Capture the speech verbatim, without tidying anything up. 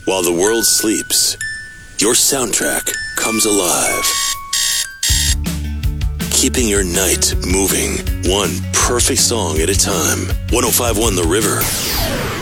While the world sleeps, your soundtrack comes alive. Keeping your night moving, one perfect song at a time. one oh five point one The River.